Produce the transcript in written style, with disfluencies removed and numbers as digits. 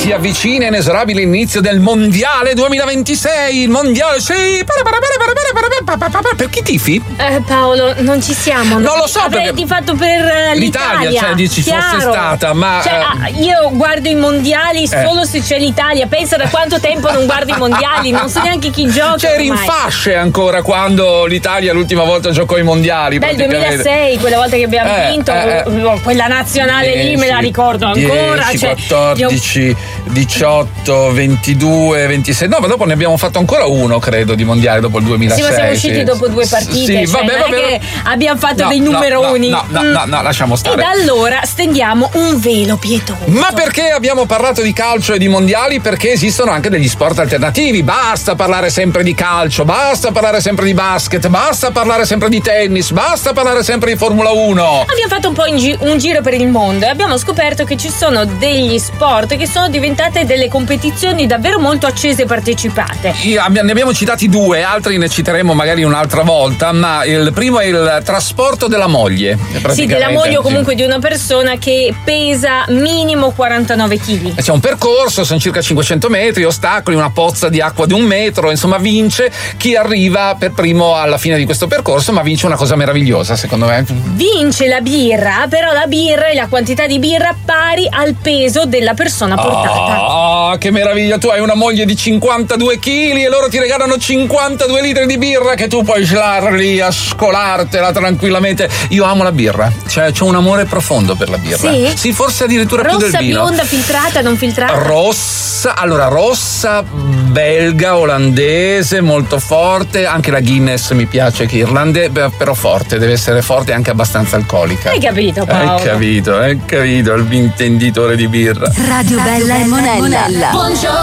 Si avvicina inesorabile l'inizio del Mondiale 2026. Il Mondiale, sì. Per chi tifi? Paolo, non ci siamo. Non lo so, avrei perché tifato per l'Italia. Cioè dici chiaro. fosse stata, ma io guardo i mondiali solo se c'è l'Italia. Pensa da quanto tempo non guardo i mondiali, non so neanche chi gioca. C'eri in fasce ancora quando l'Italia l'ultima volta giocò ai mondiali. Beh, il 2006, quella volta che abbiamo vinto, quella nazionale 10, lì me la ricordo ancora. 10, 14, 18, 22, 26. No, ma dopo ne abbiamo fatto ancora uno, credo, di mondiale dopo il 2006. Sì, ma siamo usciti dopo 2 partite. Sì, vabbè. Che abbiamo fatto dei numeroni. No, lasciamo stare. Ed allora stendiamo un velo pietoso. Ma perché abbiamo parlato di calcio e di mondiali? Perché esistono anche degli sport alternativi. Basta parlare sempre di calcio, basta parlare sempre di basket, basta parlare sempre di tennis, basta parlare sempre di Formula 1. Abbiamo fatto un po' un giro per il mondo e abbiamo scoperto che ci sono degli sport che sono diventate delle competizioni davvero molto accese e partecipate. Ne abbiamo citati 2, altri ne citeremo magari un'altra volta, ma il primo è il trasporto della moglie. Sì, della moglie o comunque di una persona che pesa minimo 49 kg. C'è un percorso, sono circa 500 metri, ostacoli, una pozza di acqua di 1 metro, insomma vince chi arriva per primo alla fine di questo percorso, ma vince una cosa meravigliosa secondo me. Vince la birra, però la birra e la quantità di birra pari al peso della persona portata. Che meraviglia, tu hai una moglie di 52 kg e loro ti regalano 52 litri di birra che tu puoi scegliere lì a scolartela tranquillamente. Io amo la birra, cioè c'ho un amore profondo per la birra. Sì, forse addirittura più del vino. Rossa, bionda, filtrata, non filtrata? Rossa, belga, olandese, molto forte, anche la Guinness mi piace, che irlandese, però forte, deve essere forte e anche abbastanza alcolica. Hai capito, Paolo? Hai capito, il intenditore di birra. Radio Bella e Monella. Buongiorno.